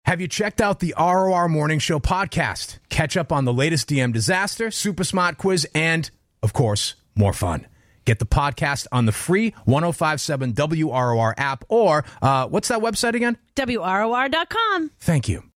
Have you checked out the ROR Morning Show podcast? Catch up on the latest DM disaster, Super Smart Quiz, and, of course, more fun. Get the podcast on the free 105.7 WROR app or, what's that website again? WROR.com. Thank you.